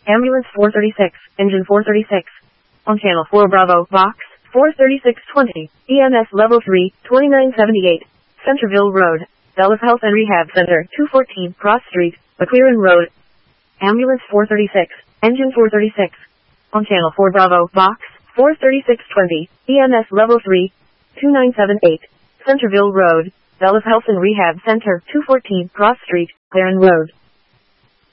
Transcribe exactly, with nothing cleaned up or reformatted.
Ambulance four thirty-six, Engine four thirty-six. On Channel four Bravo, Box four thirty-six twenty, E M S Level three, twenty-nine seventy-eight, Centerville Road, Dulles Health and Rehab Center, two fourteen Cross Street, McLaren Road. Ambulance four thirty-six, Engine four thirty-six. On Channel four Bravo, Box four thirty-six twenty, E M S Level three, twenty-nine seventy-eight, Centerville Road, Dulles Health and Rehab Center, two fourteen Cross Street, McLaren Road.